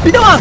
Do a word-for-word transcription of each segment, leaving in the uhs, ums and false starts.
Binawa!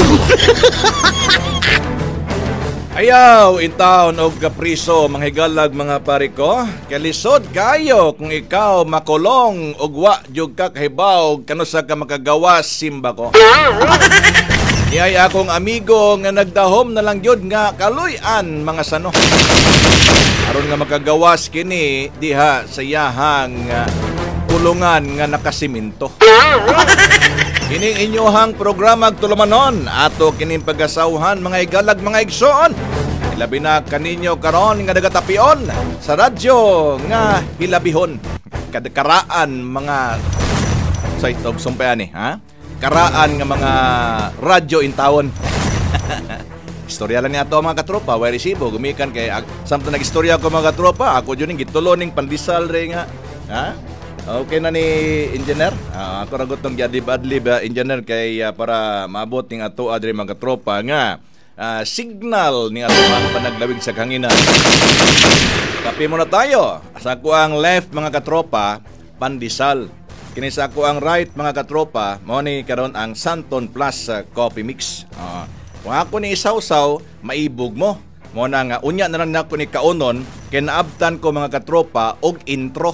Ayaw, in town og kapriso, mga higalag mga pari ko. Kalisod kayo kung ikaw makulong og wa jud ka kahibaw kanusa ka makagawas simba ko. Iyay akong amigo nga nagdahom na lang yun nga kaluy-an mga sano. Aron nga makagawas kini diha sa yahang uh, kulungan nga nakasiminto. Kining inyohang programag tulumanon ato kining pag-asawhan mga igalag mga igsoon. Ilabi na kaninyo karon nga nagatapion sa radyo nga hilabihon. Kadkaraan mga sa itog sumpayani, ha? Karaan nga mga radyo in tawon. Istorya lang niya ito mga katropa. Way resibo. Gumikan kay samtang nag-istorya ko mga katropa. Ako dyan yung gituloning pandisal rin nga. Ha? Okay na ni engineer. Uh, ako ragot ng adlib-adlib uh, engineer kay uh, para maabot ng ato adre mga katropa nga uh, signal ni ato ang panaglawig sa kanginan. Kapi muna tayo. Sa ako ang left mga katropa, pandisal. Kini sa ako ang right mga katropa, mo ni karon ang Santon Plus uh, coffee mix. Uh, kung ako ni isaw-saw, maibog mo. Mo na nga, unya na lang na ako ni kaunon, kaya naabtan ko mga katropa og intro.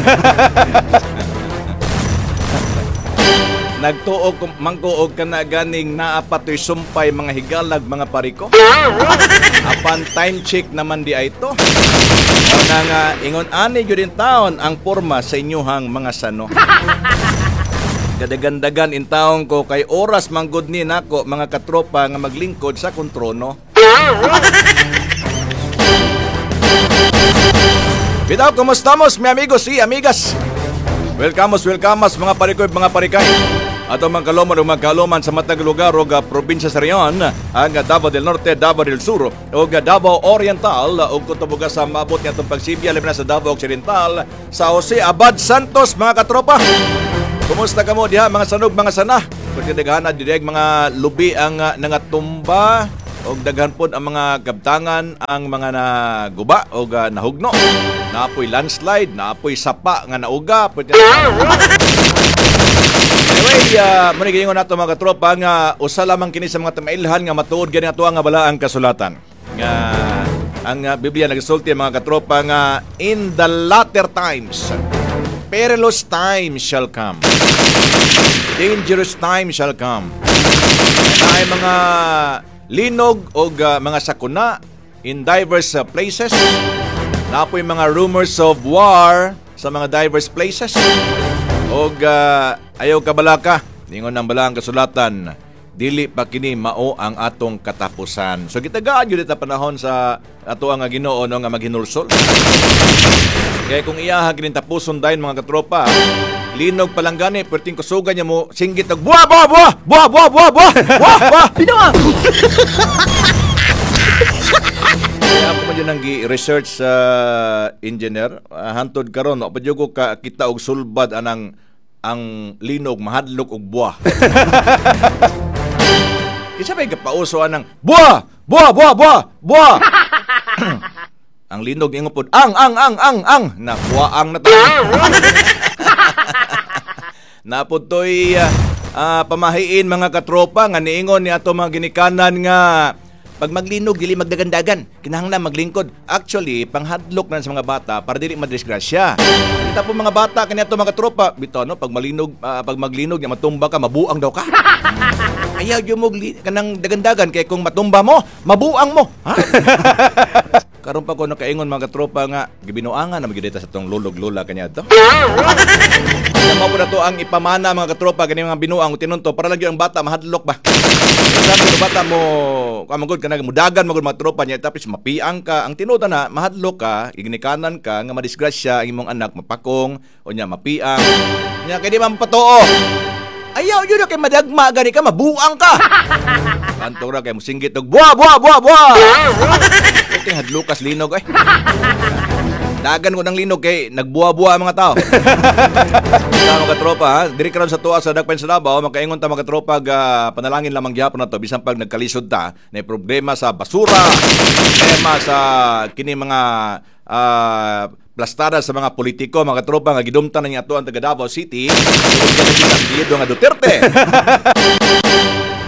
Nagtuog, mangkuog ka na ganing naapatoy sumpay mga higalag mga pariko. Apan time check naman di ay ito. Mo na nga, ingon ani yun taon ang porma sa inyuhang mga sano. Gadagandagan in taong ko kay oras manggod ni nako mga katropa nga maglingkod sa kontrono. Bitaw, kumustamos mi amigos y amigas. Welcome, welcome mga parikoy, mga parikay. Ato mga kaluman o magkaluman sa matag lugar o probinsya sa Rion, ang Davao del Norte, Davao del Sur o Davao Oriental o kutubuga sa maabot ng itong pagsibya labi na sa Davao Occidental sa Jose Abad Santos mga katropa. Kumusta ka mo diha mga sanog mga sana? Pwede daghan na direk mga lubi ang uh, nangatumba o daghan po ang mga kabtangan ang mga naguba o uh, nahugno. Naapoy landslide, naapoy sapa nga nauga. Pwede anyway, uh, muna gayon nato mga katropa nga usa lamang kini sa mga tamailhan nga matuod gani ato nga bala ang kasulatan. Nga ang uh, Biblia nagsulti mga katropa nga in the latter times perilous time shall come. Dangerous time shall come. Ay mga linog o uh, mga sakuna in diverse uh, places. Napoy mga rumors of war sa mga diverse places. O uh, ayaw kabalaka, ningon ang balang kasulatan, dili pa kini mao ang atong katapusan. So gitagaan yun ita panahon sa ato ang Ginoo no nga maghinulsol. Kaya kung iyaha kini tapuson dayon mga katropa, linog pa lang gani, perting kusugan niya mo singgit og buwa buwa buwa buwa buwa buwa buwa buwa Binawa! Kaya ako man yun ang research sa uh, engineer, uh, hantod karon no, padyo ko ka kita og sulbad anang ang linog mahadlok og buwa. Kisa ba'y kapauso anang buwa buwa buwa buwa buwa. Ang linog ingon pod ang ang ang ang ang na buwaang na tayo. Napod to'y uh, uh, pamahiin mga katropa nga niingon ni ato mga ginikanan nga pag maglinog dili magdagandagan kinahanglan maglingkod. Actually panghadlok na sa mga bata para dili madisgrasya. Kita po mga bata kaniadto mga tropa bitaw no pag malinog uh, pag maglinog nga matumba ka mabuang daw ka. Ayaw yo mo kanang dagandagan kay kung matumba mo mabuang mo. Ha? Karon pa ko nakaingon mga tropa nga gibinuangan na magidita sa tong lulog-lula kaniadto. Mo po na to ang ipamana mga katropa kani mga binuang tinunto para lang yung bata mahadlok ba. Sabi ng bata mo kamagod ka na mudagan magud mga tropa niya tapos mapiang ka ang tinuda na mahadlok ka ignikanan ka nga madisgrasya ang imong anak mapakong o nya mapiang nya kay di man patuo. Ayaw yun na kay madagma gani ka mabuang ka. Kanto ra kay musinggit og buwa buwa buwa buwa. Ito hadlukas linog ay. Dagan ko ng linog kay nagbuwa-buwa ang mga tao. Sa mga tropa, ha? Diri karon sa tuwa sa Dagpain sa Davao, makaingon ta mga tropa ga panalangin lamang gyapon nato bisan pag nagkalisod ta na problema sa basura, problema sa kini mga uh, plastada sa mga politiko, mga tropa nga gidumtan na niya ato ang taga Davao City. Ug nga Duterte.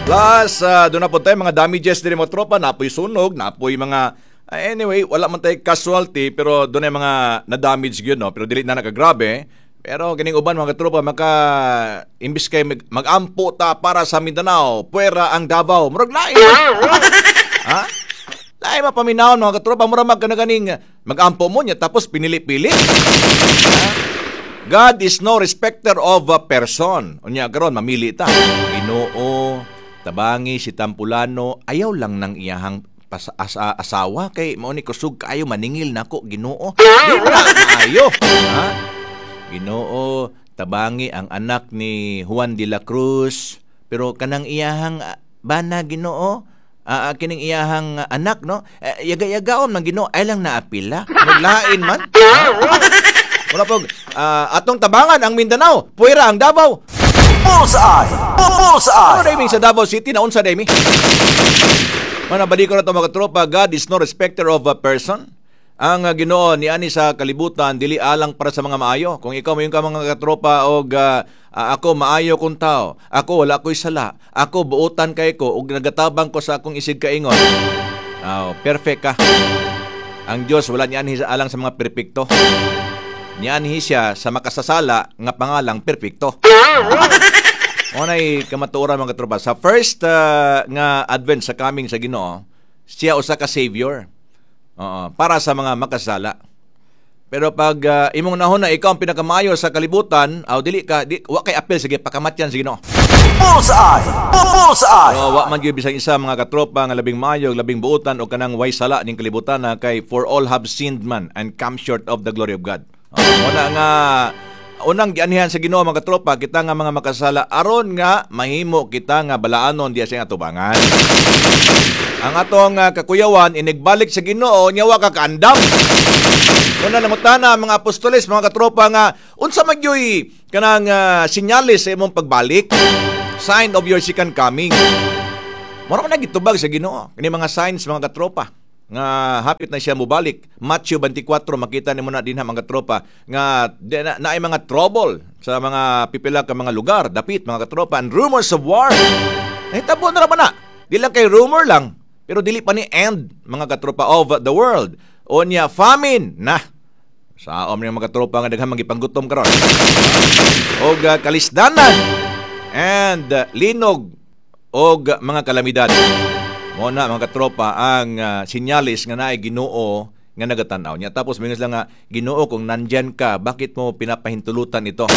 Plus, uh, doon na po tayo mga damages din mga tropa, napoy sunog, napoy mga, uh, anyway, wala man tayo casualty, pero doon ay mga na-damage yun, no? Pero dili na nakagrabe. Pero ganing uban mga tropa, maka, imbis kay mag- mag-ampo ta para sa Mindanao, puwera ang Davao. Murag lain. Ha? Lain mapaminaon mga tropa, murag mag ganing mag-ampo mo niya, tapos pinili-pili. Ha? God is no respecter of a person. Unya karon mamili ta. Ginoo, tabangi si Tampulano, ayaw lang ng iyahang pas- asa- asawa kay mao ni kusog kaayo maningil nako Ginoo. Di na maayo. Ha? Ginoo, tabangi ang anak ni Juan de la Cruz, pero kanang iyahang ah, bana Ginoo, uh, kining iyahang uh, anak no, uh, yaga-yagaon man Ginoo ay lang naapila. Maglain man. Ha? Wala po, uh, atong tabangan ang Mindanao, puwera ang Davao. Bullseye! Bullseye! Ano naming sa Davao City na unsa dami? Manabadi ko na ito mga tropa, God is no respecter of a person. Ang uh, Ginoo ni ani sa kalibutan dili alang para sa mga maayo. Kung ikaw mayon ka mga katropa og uh, uh, ako maayo kong tao, ako wala ko'y sala, ako buutan kay ko ug nagatabang ko sa akong isig kaingon. Oh, perfect ka. Ang Dios wala ni anhi sa alang sa mga perpekto. Nianhi siya sa makasasala nga pangalang perpekto. Unay kamatuoran mga katropa, sa first uh, nga advent sa coming sa Ginoo, siya usa ka savior. Oo, para sa mga makasala. Pero pag uh, imong nahon na ikaw ang pinakamayo sa kalibutan, aw dili ka di, wa kay apel sige pakamatyan sa Ginoo. Bullseye! Bullseye! So, wa man gyud bisag isa mga katropa nga labing maayo, labing buutan o kanang way sala ning kalibutan na kay for all have sinned man and come short of the glory of God. Uh, una nga unang gianhihan sa Ginoo mga katropa, kita nga mga makasala aron nga mahimo kita nga balaanon diya sa atubangan. Ang atong uh, kakuyawan inigbalik sa Ginoo nyawa ka kaandam. Una nangutana mga apostoles mga katropa nga unsa man gyoy kanang uh, sinyalis sa imong pagbalik, sign of your second coming. Mura ka nagitubag sa Ginoo kini mga signs mga katropa nga hapit na siya mubalik. Matthew twenty-four makita nimo na dinha mga tropa nga na, na ay mga trouble sa mga pipila ka mga lugar, dapit mga katropa, and rumors of war. Nahitabo na ra ba na? Di lang kay rumor lang, pero dili pa ni end mga katropa of the world. Onya famine na. Sa om ni mga katropa nga daghang magipanggutom karon. Og uh, kalisdanan and uh, linog og mga kalamidad. Mo na mga katropa ang uh, sinyalis nga naay Ginoo nga nagatanaw niya. Tapos mingas lang nga, Ginoo kung nandyan ka, bakit mo pinapahintulutan ito?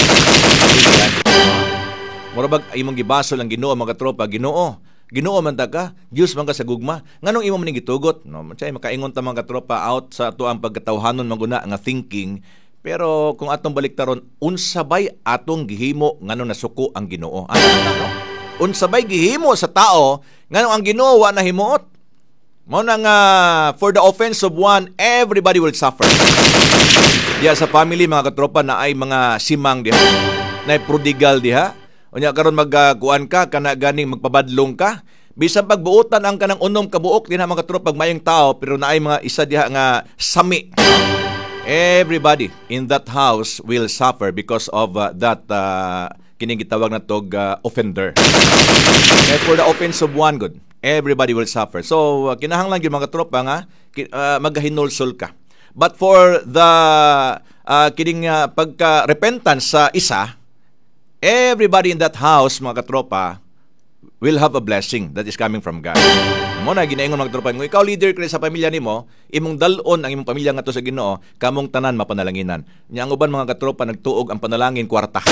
Murabag imong gibaso lang Ginoo mga katropa, Ginoo, Ginoo man ta ka, Dios man ka sa gugma. Nganong imo man gitugot? No, mansay makaingon ta mga katropa out sa ato ang pagkatawhanon maguna nga thinking. Pero kung atong baliktaron, unsabay atong gihimo ngano nasuko ang Ginoo. Ano no? Unsabay gihimo sa tao ngano ang Ginoo wa na himuot. Mao nang uh, for the offense of one, everybody will suffer. Diya sa family mga katropa na ay mga simang diha, na ay prodigal diha. Unya karon magkuan uh, ka kana ganing magpabadlong ka. Bisan pagbuotan ang kanang unom kabuok dinha mga katropa pag mayong tao, pero na ay mga isa diha nga sami. Everybody in that house will suffer because of uh, that uh, kining gitawag na tog uh, offender. Kaya for the offense of one good, everybody will suffer. So uh, kinahanglan gyud mga tropa nga uh, magahinulsol ka. But for the uh, kining uh, pagka repentance sa isa, everybody in that house mga katropa will have a blessing that is coming from God. Mo na ginaingon mga katropa, kung ikaw leader ka sa pamilya nimo, imong dalon ang imong pamilya ngadto sa Ginoo, kamong tanan mapanalanginan. Nya ang uban mga katropa nagtuog ang panalangin kwarta.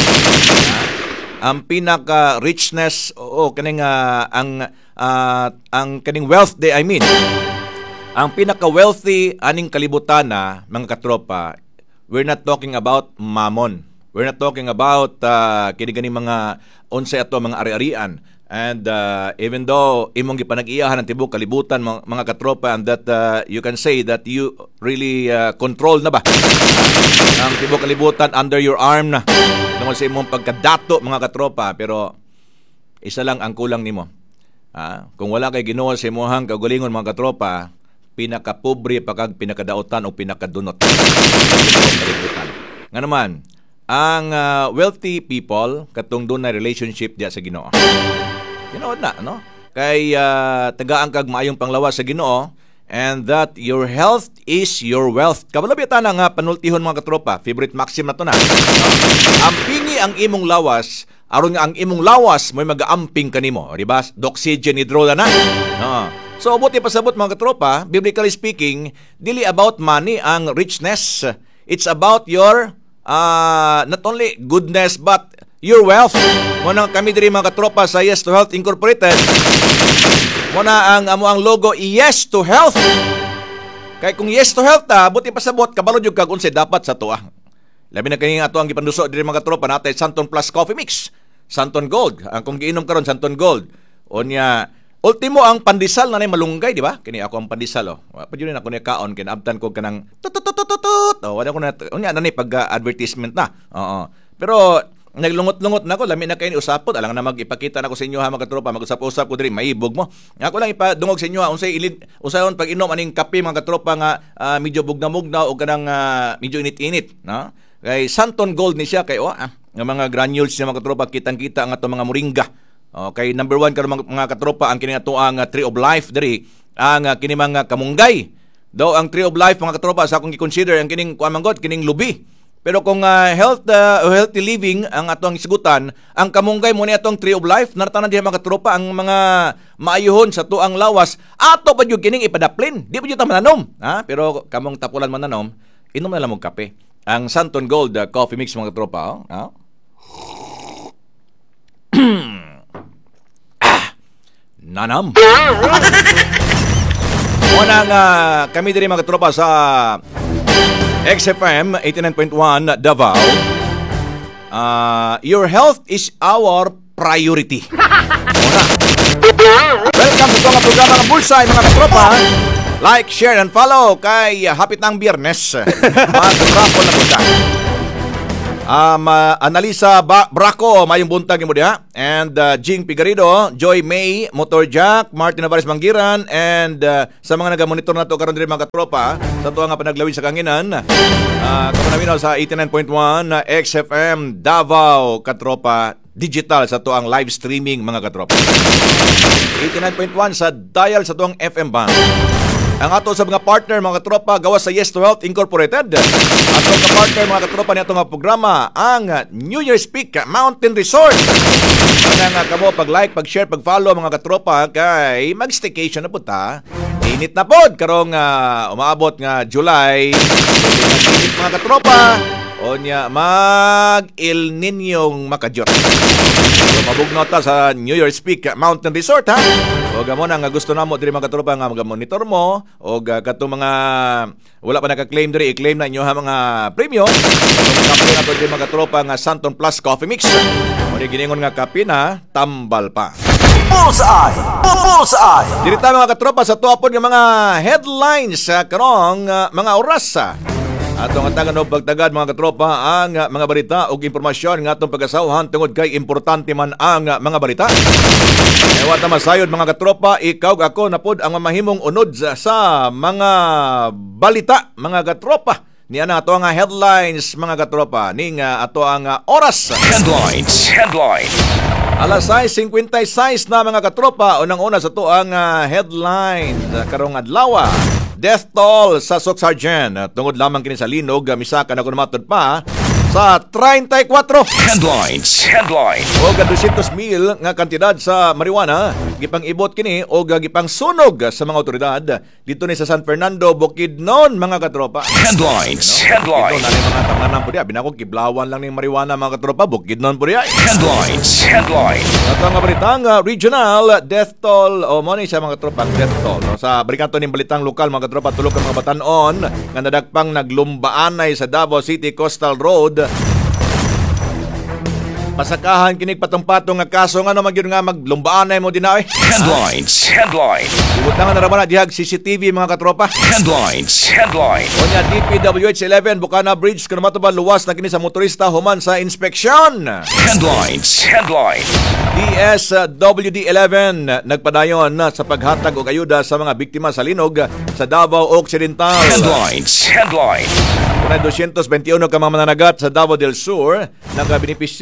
Ang pinaka richness o kaning uh, ang uh, ang kaning wealth day I mean. Ang pinaka wealthy aning kalibutan na mga katropa, we're not talking about mammon. We're not talking about uh, kini ganing mga unsay ato mga ari-arian. And uh, even though imong gipanag-iyahan ang tibok kalibutan mga, mga katropa, and that uh, you can say that you really uh, control na ba ang tibok kalibutan under your arm na tungkol sa imong pagkadato mga katropa, pero isa lang ang kulang nimo. Ah, kung wala kay Ginoo sa imong kaugalingon mga katropa, pinakapobre pagkag pinakadaotan o pinakadunot. Nga naman, ang uh, wealthy people katong doon na relationship diya sa Ginoo. Tinuod na, no? Kay uh, tagaan kag maayong panglawas sa Ginoo, and that your health is your wealth. Kabalabitan na nga panultihon mga katropa, favorite maxim na to na. No? Ampingi ang imong lawas, aron nga ang imong lawas mo'y mag-aamping kanimo, di ba? Oxygen hydrola na. No. So buti pasabot mga katropa, biblically speaking, dili about money ang richness. It's about your uh, not only goodness but your wealth. Muna kami diri mga katropa sa Yes to Health Incorporated. Muna ang amo ang logo Yes to Health. Kay kung Yes to Health ta, buti pasabot kabalo jud kag unsay dapat sa tuwa. Labi na kini ato ang gipanduso diri mga katropa natay Santon Plus Coffee Mix, Santon Gold. Ang kung giinom karon Santon Gold. Onya ultimo ang pandesal na nay malunggay, di ba? Kini ako ang pandesal oh. Pa jud na ako ni kaon kin abtan ko kanang tututututut. Oh, wala ko na unya na ni pag advertisement na. Oo. Pero naglungot-lungot na ko, lami na kayo ni usapot, alang na magipakita na ko sa inyo ha mga katropa, mag-usap-usap ko diri, maibog mo. Ako lang ipadungog sa inyo ha, unsay ilin, usayon pag inom aning kape mga katropa nga uh, medyo bugna-mugna o kanang uh, medyo init-init, no? Kay Santon Gold ni siya kay oh, ah, nga mga granules niya mga katropa, kitang-kita ang ato mga moringa. Okay, number one karon mga, mga katropa ang kini ato ang uh, Tree of Life diri, ang uh, kini mga kamunggay. Daw ang Tree of Life mga katropa sa akong gi-consider ang kining kuan manggot, kining lubi. Pero kung uh, health uh, healthy living ang atong isgutan, ang kamunggay mo ni atong Tree of Life, naratanan diha mga katropa ang mga maayuhon sa tuang lawas, ato pa jud kining ipadaplin. Di pa jud ta mananom, ha? Pero kamong tapulan mananom, inom na lang og kape. Ang Santon Gold uh, Coffee Mix mga katropa, oh. Ha? ah, nanam. Muna nga uh, kami diri mga katropa sa X F M eighty-nine point one Davao. Uh, your health is our priority. Welcome sa mga programa ng Bullseye mga katropa. Like, share, and follow kay hapit ng Biyernes. Mag-raffle na po siya. Um, uh, Analisa ba- Braco, mayong buntag mo diha. And uh, Jing Pigarido, Joy May, Motor Jack, Martin Navarez Manggiran, and uh, sa mga nagamonitor na to karon diri mga katropa, sa tuwa nga panaglawin sa kanginan, uh, kamanawin sa eighty-nine point one uh, X F M Davao katropa digital sa tuang live streaming mga katropa. eighty-nine point one sa dial sa tuang F M band. Ang ato sa mga partner, mga katropa, gawas sa Yes to Health Incorporated. Ato ka partner, mga katropa, niya itong programa, ang New Year's Peak Mountain Resort. Ano nga kamo, pag-like, pag-share, pag-follow, mga katropa, kay mag-staycation na po ta. Init na po, karong uh, umaabot nga July. Init mga katropa, o niya mag-El Niñong makajot. So, mabugno ta sa New Year's Peak Mountain Resort, ha? O gamo na nga gusto namo diri mga katropa nga mag-monitor mo o katong mga wala pa naka-claim diri i-claim na inyo ha mga premyo. Katong kape nato diri mga katropa nga Santon Plus Coffee Mix. O di giningon nga kape na tambal pa. Bullseye! Bullseye! Diri ta mga katropa sa tuapon nga mga headlines sa karong uh, mga oras sa atong atagan o pagtagad mga katropa ang uh, mga balita o impormasyon nga atong pag-asawhan tungod kay importante man ang uh, mga balita. Ewa ta masayod mga katropa, ikaw ako napod ang mamahimong unod sa mga balita mga katropa. Niya na ato ang uh, headlines mga katropa ning uh, ato ang uh, oras. Headlines. Headlines. Alas sais fifty-six na mga katropa, unang-una sa to ang uh, headlines uh, karong adlaw. Death toll sa Soc Sargent. Tungod lamang kini sa linog, misaka na kuno matod pa sa thirty-four. Headlines. Headlines. O two hundred mil nga kantidad sa marijuana gipang ibot kini o gipang sunog sa mga otoridad dito ni sa San Fernando, Bukidnon mga katropa. Headlines. You know? Headlines. Dito na mga tanganan po diya. Binako kiblawan lang ning marijuana mga katropa, Bukidnon po diya. Headlines. Headlines. At ang balitang uh, regional death toll o mo ni sa mga katropa death toll. No? Sa balikanto ning balitang lokal mga katropa, tulog ang mga batanon nga nadagpang naglumbaanay sa Davao City Coastal Road. Pasakahan kinig patong-patong nga kaso nga naman yun nga maglumbaanay mo din na eh. Headlines. Headlines. Ibutangan na naman na dihag C C T V mga katropa. Headlines. Headlines. O niya D P W H eleven Bukana Bridge kung matuba luwas na kini sa motorista human sa inspeksyon. Headlines. Headlines. D S W D eleven nagpadayon na sa paghatag og ayuda sa mga biktima sa linog sa Davao Occidental. Headlines. Headlines. Kunay two hundred twenty-one ka mga mananagat sa Davao del Sur nagabinipisyo o nag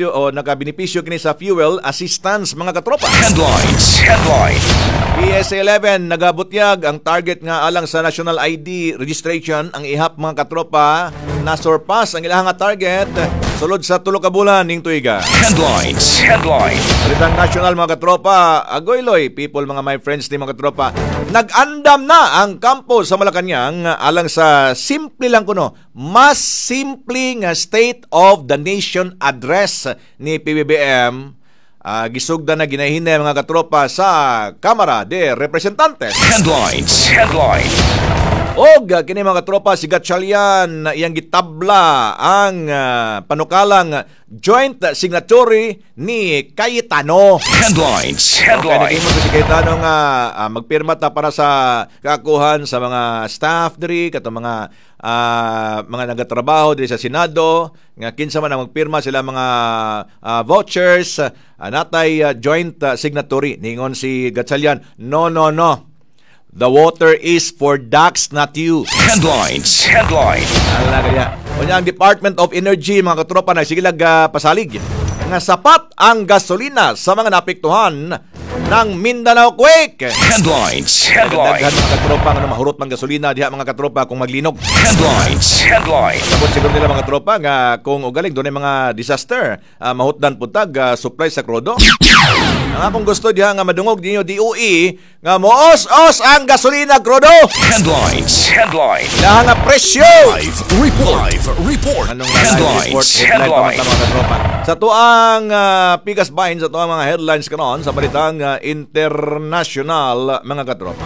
makabinipisyo kini sa fuel assistance mga katropa. Headlines. Headlines. P S A eleven nagabutyag ang target nga alang sa national I D registration ang ihap mga katropa na surpass ang ilang nga target sulod sa tulo ka bulan ning tuiga. Headlines. Headlines. Balitang national mga katropa, agoyloy people mga my friends ni mga katropa, nag-andam na ang kampo sa Malacañang alang sa simple lang kuno, mas simple nga State of the Nation address ni P B B M. Uh, gisugda na ginahinay mga katropa sa Kamara de Representantes. Headlines. Headlines. Og uh, kini mga katropa si Gatchalian iyang gitabla ang uh, panukalang joint signatory ni Cayetano. Headlines. Okay, Headlines. naging mo si Cayetano nga uh, magpirma ta para sa kakuhan sa mga staff diri kato mga uh, mga nagatrabaho diri sa Senado nga kinsa man ang magpirma sila mga uh, vouchers uh, natay uh, joint uh, signatory ningon si Gatchalian. No no no. The water is for ducks, not you. Headlines. Headlines. Ala kaya. Unya ang Department of Energy mga katropa na sige lag uh, pasalig nga sapat ang gasolina sa mga naapektuhan ng Mindanao quake. Headlines. Daghan Headlines. mga katropa nga mahurot mang gasolina diha mga katropa kung maglinog. Headlines. Headlines. Sabot siguro nila mga katropa nga kung ugaling doon mga disaster, uh, mahutdan puntag uh, supply sa krudo. Ang akong gusto diha nga madungog ninyo D O E nga moos-os ang gasolina krudo. Headlines. Headlines. Laha nga presyo. Live report. Live report. Anong Headlines. report headline Headlines. pa mga katropa. Sa tuang uh, pikas bahin sa tuang mga headlines karon sa balitang uh, international mga katropa.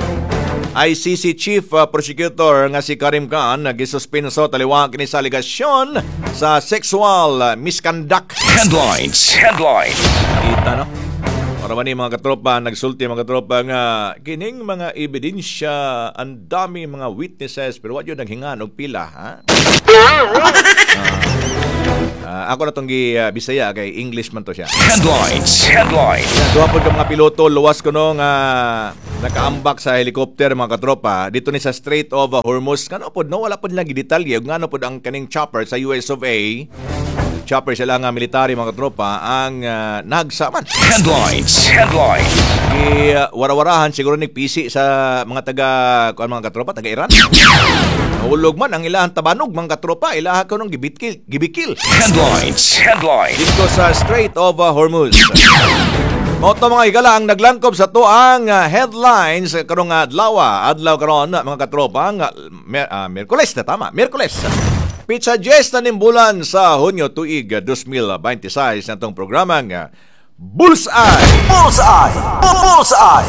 I C C Chief uh, Prosecutor nga si Karim Khan nagisuspinso taliwang kini sa aligasyon sa sexual uh, misconduct. Headlines. Headlines. Kita no? Para man ni mga katropa nagsulti mga katropa nga kining mga ebidensya ang dami mga witnesses pero wa yun naghingan og pila ha. Uh, ako na tong gi uh, Bisaya kay English man to siya. Headlines. Headlines. Duha pod ka mga piloto luwas ko no nga nakaambak sa helicopter mga katropa dito ni sa Strait of Hormuz. Kano pod no wala pod lang gidetalye ug ngano pod ang kaning chopper sa U S of A. Chopper sila nga military mga katropa ang uh, nagsaman. Headlines. Headlines. Gi uh, warawarahan siguro ni P C sa mga taga kuan mga katropa taga Iran. Hulog man ang ilahan tabanog mga katropa ilaha ko nung gibikil gibikil. Headlines. Headlines. Dito sa Strait of uh, Hormuz. Moto mga igala ang naglangkob sa tuang uh, headlines karong adlaw adlaw karon mga katropa nga mer, uh, Miyerkules na tama Miyerkules. Pizza Jess na nimbulan sa Hunyo tuig twenty twenty-six natong programa nga Bullseye. Bullseye. Bullseye.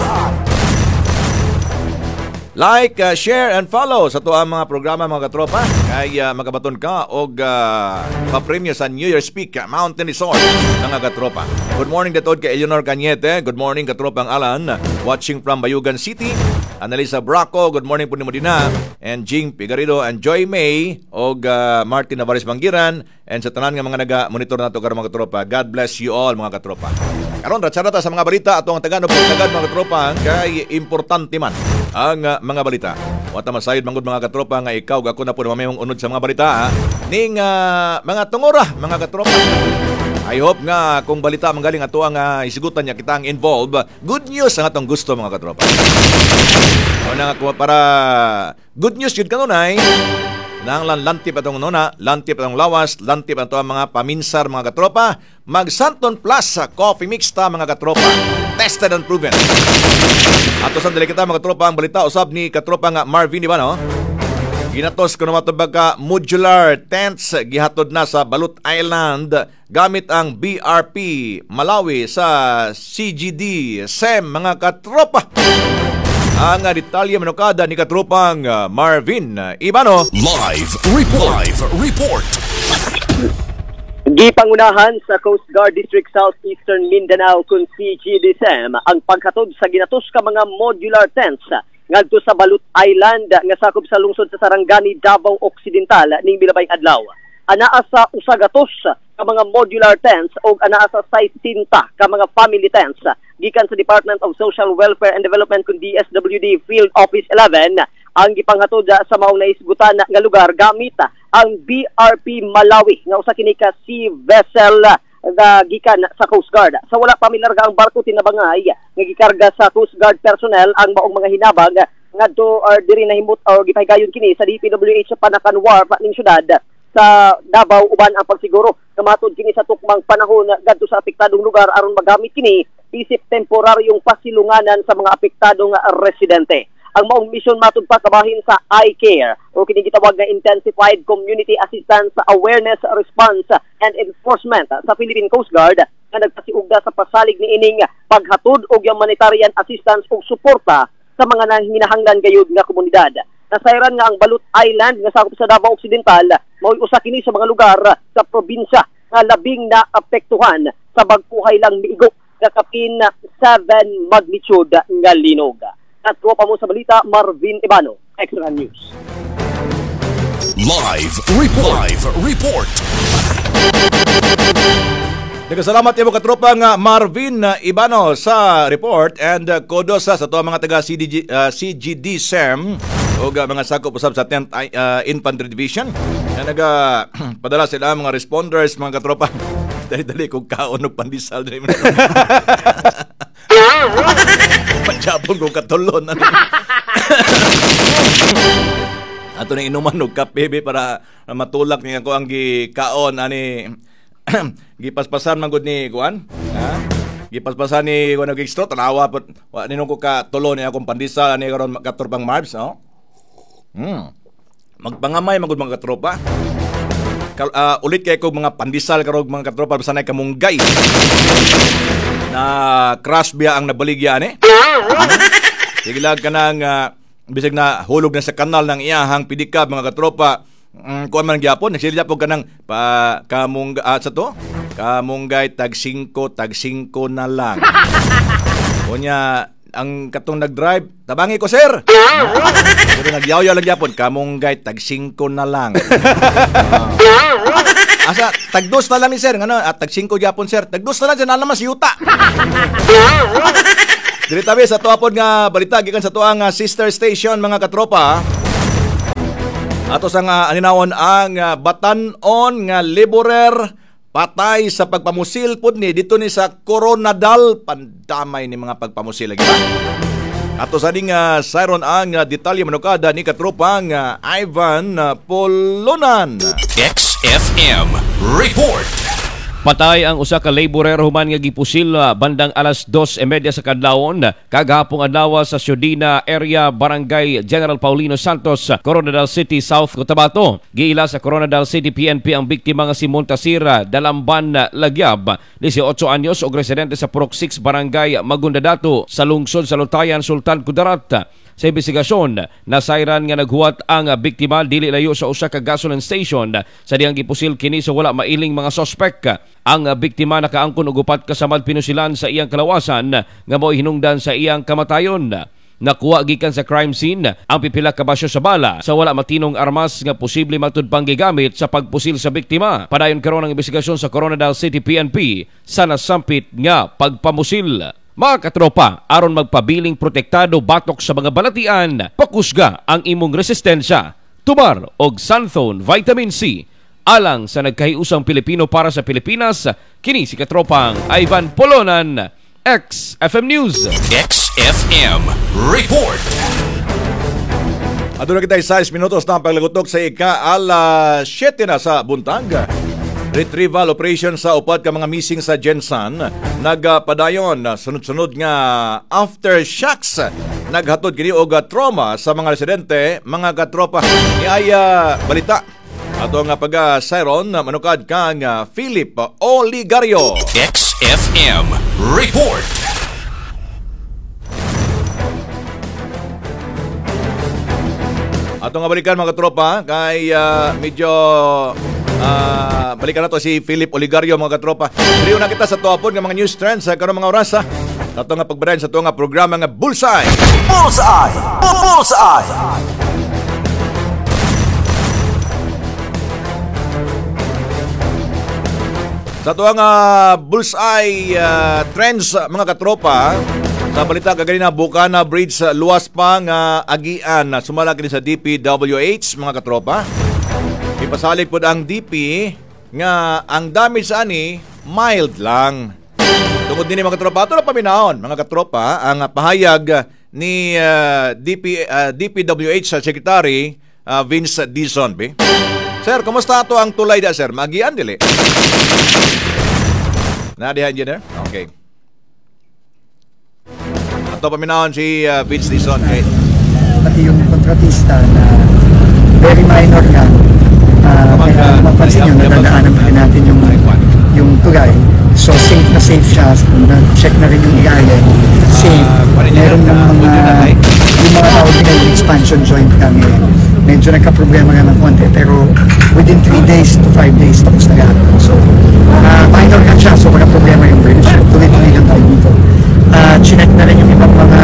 Like, uh, share, and follow sa tuang mga programa mga katropa. Kay uh, magabaton ka og uh, papremyo sa New Year's Peak Mountain Resort mga katropa. Good morning datod kay Eleanor Cañete. Good morning katropang Alan. Watching from Bayugan City. Annalisa Braco. Good morning po ni Modina. And Jing Pigarido and Joy May. Og uh, Martin Navares Bangiran. And sa tanan nga mga naga-monitor nato karon mga katropa. God bless you all mga katropa. Karon ratsarata sa mga balita ato ang tagano pagtagad mga katropa kay importante man ang uh, mga balita. Wata masayod mangod mga katropa nga ikaw ako na po mamayong unod sa mga balita ha? Ning uh, mga tungora mga katropa. I hope nga kung balita manggaling ato ang uh, isigutan niya kita ang involve. Good news ang atong gusto mga katropa. Una nga para good news yun kanunay. Nang lantip atong nona, lantip atong lawas, lantip ato ang mga paminsar mga katropa. Mag Santon Plus sa coffee mixta mga katropa. Tested and proven. Ato sa dali kita mga katropa ang balita usab ni katropa nga Marvin di ba no? Ginatos ko naman ito baga modular tents gihatod na sa Balut Island gamit ang B R P Malawi sa C G D S E M mga katropa. Ang detalye manukada ni katropang Marvin Ibano. Live report. Live report. Gipangunahan sa Coast Guard District Southeastern Mindanao kung C G D S E M ang paghatod sa ginatos ka mga modular tents ngadto sa Balut Island nga sakop sa lungsod sa Sarangani, Davao Occidental ning milabay adlaw. Anaa sa usagatos ka mga modular tents o anaa sa sixteen ka mga family tents gikan sa Department of Social Welfare and Development kung D S W D Field Office eleven ang gipanghatod sa maong naisgutan nga lugar gamit ang B R P Malawi nga usa kini ka sea vessel nga gikan sa Coast Guard. Sa wala pamilarga ang barko tinabangay nga gikarga sa Coast Guard personnel ang maong mga hinabang ngadto or diri nahimut o gipahigayon kini sa D P W H sa Panakan Wharf ning syudad sa Davao uban ang pagsiguro kamatod kini sa tukmang panahon ngadto sa apektadong lugar aron magamit kini isip temporaryong pasilunganan sa mga apektadong residente. Ang maong mission matud pa kabahin sa I-Care o kini gitawag nga Intensified Community Assistance Awareness Response and Enforcement sa Philippine Coast Guard nga nagpasiugda sa pasalig ni ining paghatod og humanitarian assistance ug suporta sa mga nanginahanglan gayud nga komunidad. Nasayran nga ang Balut Island nga sakop sa Davao Occidental mao usa kini sa mga lugar sa probinsya nga labing naapektuhan sa bagkuhay lang miigo nga kapin seven magnitude nga linog. At kuha pa mo sa balita, Marvin Ibano, Extra News. Live report. Live report. Nagkasalamat yung katropa nga Marvin Ibano sa report and uh, kudos sa to mga taga C D G, uh, C G D S E M o uh, mga sakop usab sa tenth uh, Infantry Division na naga padala sila mga responders mga katropa. Dali-dali kung kaon o pandisal dali mo. Pajabong kong katulon. Ato na inuman og kape para matulak niya ko ang gikaon ani gipaspasan man gud ni kuan. Ha? Gipaspasan ni kuan og extra tanawa pot wa ninong ko ka tulo ni akong pandisal ani karon katurbang Marbs, no? Hmm. Magpangamay magud mga katropa. Kal, uh, ulit kay ko mga pandisal karog mga katropa sanay kamunggay na crash biya ang nabaligya ni. Sigilag ka nang uh, bisag na hulog na sa kanal ng iyahang pidikab mga katropa. Um, kuan man gyapon nagsilya po kanang pa kamung uh, sa to kamunggay tag singko tag singko na lang. Kunya ang katong nag-drive, tabangi ko sir. Pero nagyaw-yaw lang gyapon kamunggay tag singko na lang. Uh, asa tagdos na lang ni sir ngano at tag singko gyapon sir. Tagdos na lang dyan alam mas yuta. Dili tabi sa tuapod nga balita gikan sa tuang uh, sister station mga katropa. Ato sa nga aninawon ang uh, batan-on nga laborer patay sa pagpamusil pod ni dito ni sa Coronadal pandamay ni mga pagpamusil lagi. Ato sa ding uh, sayron ang uh, detalye manukada ni katropang uh, Ivan uh, Polonan. X F M report. Patay ang usa ka laborer human nga gipusil bandang alas dos e media sa kadlawon kagahapong adlaw sa Ciudadina area Barangay General Paulino Santos, Coronadal City, South Cotabato. Giila sa Coronadal City P N P ang biktima nga si Montasir Dalamban Lagyab, eighteen anyos og residente sa Purok six Barangay Magundadato sa lungsod sa Lutayan, Sultan Kudarat. Sa investigasyon, nasayran nga naghuwat ang biktima dili layo sa usa ka gasoline station sa diyang gipusil kini sa wala mailing mga sospek. Ang biktima nakaangkon og upat ka samad pinusilan sa iyang kalawasan nga mo'y hinungdan sa iyang kamatayon. Nakuha gikan sa crime scene ang pipila ka basyo sa bala sa wala matinong armas nga posible matud pang gigamit sa pagpusil sa biktima. Padayon karon ang investigasyon sa Coronadal City P N P sa nasampit nga pagpamusil. Mga katropa, aron magpabiling protektado batok sa mga balatian, pakusga ang imong resistensya. Tumar og Santhone Vitamin C. Alang sa nagkahiusang Pilipino para sa Pilipinas, kini si katropang Ivan Polonan, X F M News. X F M report. Ato na kita six minutos na ang paglagutok sa ika-ala siyete na sa buntag. Retrieval operation sa upat ka mga missing sa Gensan nagpadayon sunod-sunod nga aftershocks naghatod kini og trauma sa mga residente mga katropa. Iaya balita ato nga pag Siron manukad kang Philip Oligario. X F M report. Ato nga balikan mga katropa kay uh, medyo Uh, balikan na to si Philip Oligario mga katropa. Diriyo na kita sa tuapon ng mga news trends sa karong mga oras ha. Ato nga pagbarayan sa tuwa nga programa nga Bullseye. Bullseye. Bullseye. Sa tuwa nga Bullseye uh, trends mga katropa. Sa balita kaganina Bukana Bridge luwas pa nga agian sumala kini sa D P W H mga katropa. Ipasalig po ang D P nga ang damage ani mild lang. Tungod din mga katropa, ito na paminahon, mga katropa, ang pahayag ni uh, D P, uh, D P W H Secretary uh, Vince Dizon. Be? Sir, kumusta ito ang tulay da, sir? Magian, dili? Nadihan, engineer? Okay. Ito paminahon si uh, Vince Dizon. Okay. Pati yung kontratista na very minor nga. Uh, Kapag, kaya uh, mapansin nyo, uh, nadadaanan pa rin natin yung, yung tulay. So safe na safe siya. Na-check na rin yung area. Safe. Meron ng mga, yung mga tawag nila yung expansion joint kami. Medyo nagka-problema nga ng konti. Pero within three days to five days, tapos na lahat. So, uh, minor nga siya. So, wala problema yung bridge. Tuloy-tuloy lang tayo dito. Uh, chinek na rin yung ibang mga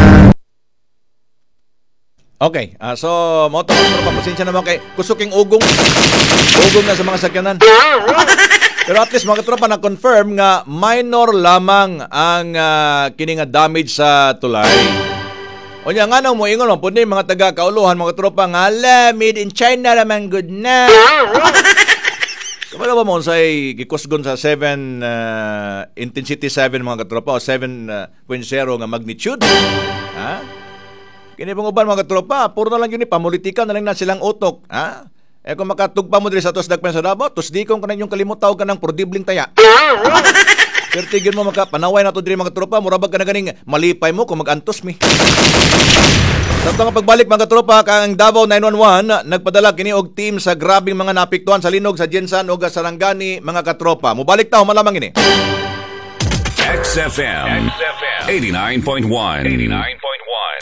Okay, uh, so mo to papasensya naman kay kusuking ugong ugong na sa mga sakyanan. Pero at least mga katropa na confirm nga minor lamang ang uh, kini nga damage sa tulay. O nya nga nang moingon mo pud mga taga kauluhan mga katropa nga la made in China naman good na. Kamala ba mo say gikusgon sa seven uh, intensity seven mga katropa o seven point zero nga magnitude? Ha? Kini pang uban mga katropa, puro na lang yun ni pamulitikan na lang na silang utok, ha? Eh kung makatugpa mo diri sa tos dagpen sa Davao, tos di kong kanang yung kalimutaw ka ng prodibling taya. Pero tigil mo maka panaway na to diri mga katropa, murabag ka na ganing malipay mo kung magantos mi. Sa nga pagbalik mga katropa, kang Davao nine one one nagpadala kini og team sa grabing mga napiktuan sa linog sa Jensan ug Sarangani mga katropa. Mubalik ta malamang ini. X F M eighty-nine point one. eighty-nine point one.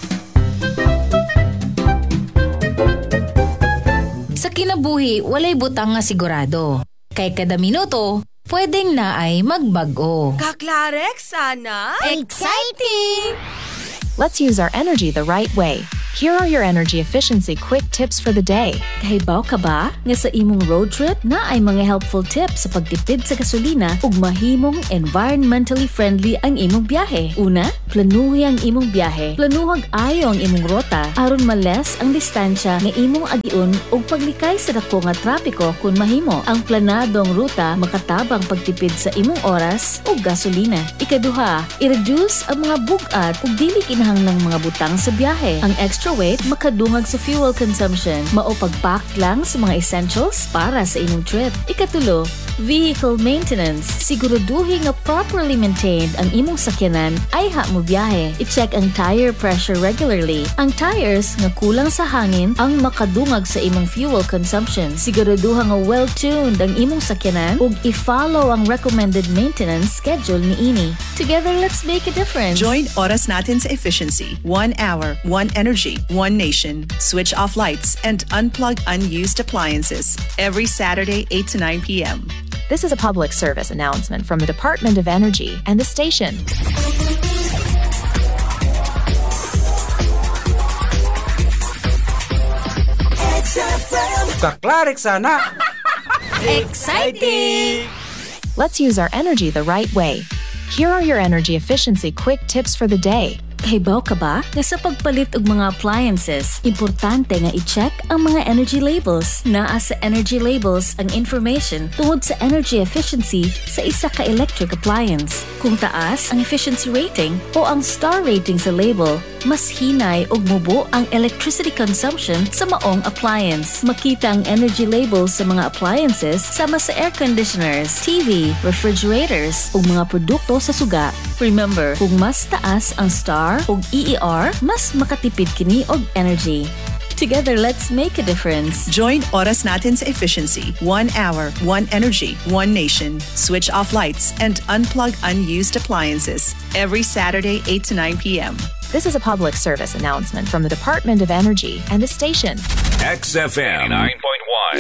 Sa kinabuhi, walay butang nga sigurado. Kay kada minuto, pwedeng na ay magbago. Kaklarek sana? Exciting! Let's use our energy the right way. Here are your energy efficiency quick tips for the day. Kahibaw ka ba nga sa imong road trip na ay mga helpful tips sa pagtipid sa gasolina ug mahimong environmentally friendly ang imong biyahe? Una, planuhi ang imong biyahe. Planuhag ayo ang imong rota aron males ang distansya nga imong agiun ug paglikay sa dako nga trapiko kung mahimo. Ang planadong ruta makatabang pagtipid sa imong oras ug gasolina. Ikaduha, i-reduce ang mga bugat ug dili kinahanglang mga butang sa biyahe. Ang extra weight makadungag sa fuel consumption. Mao pagpack lang sa mga essentials para sa imong trip. Ikatulo, vehicle maintenance. Siguraduhin nga properly maintained ang imong sakyanan ay ha mo biyahe. I-check ang tire pressure regularly. Ang tires nga kulang sa hangin ang makadungag sa imong fuel consumption. Siguraduhan nga well-tuned ang imong sakyanan ug i-follow ang recommended maintenance schedule niini. Together, let's make a difference. Join Oras Natin sa Efficiency. One hour, one energy, one nation. Switch off lights and unplug unused appliances. Every Saturday, eight to nine p.m. This is a public service announcement from the Department of Energy and the station. Kaklarek sana. Exciting! Let's use our energy the right way. Here are your energy efficiency quick tips for the day. Kahibaw ka ba nga sa pagpalit og mga appliances, importante nga i-check ang mga energy labels. Naa sa energy labels ang information tungod sa energy efficiency sa isa ka electric appliance. Kung taas ang efficiency rating o ang star rating sa label, mas hinay og mubo ang electricity consumption sa maong appliance. Makita ang energy labels sa mga appliances sama sa air conditioners, T V, refrigerators ug mga produkto sa suga. Remember, kung mas taas ang star ug E E R, mas makatipid kini og energy. Together, let's make a difference. Join Oras Natin sa Efficiency. One hour, one energy, one nation. Switch off lights and unplug unused appliances. Every Saturday, eight to nine p.m. This is a public service announcement from the Department of Energy and the station. X F M eighty-nine point one.